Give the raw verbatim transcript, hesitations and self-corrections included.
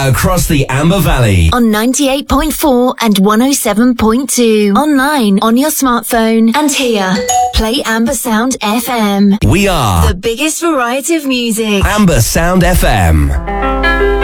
Across the Amber Valley. On ninety-eight point four and one oh seven point two. Online, on your smartphone. And here, play Amber Sound F M. We are the biggest variety of music. Amber Sound F M.